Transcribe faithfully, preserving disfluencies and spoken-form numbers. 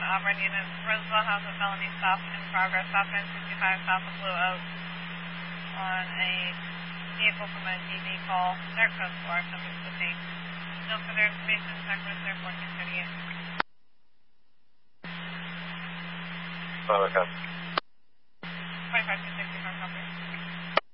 Auburn units. Roseville has a felony stop in progress. Stop nine sixty-five south of Blue Oak on a vehicle from a D V call. Their code four, subject to the same. No further information, Sacramento Air fourteen thirty-eight. Oh, okay.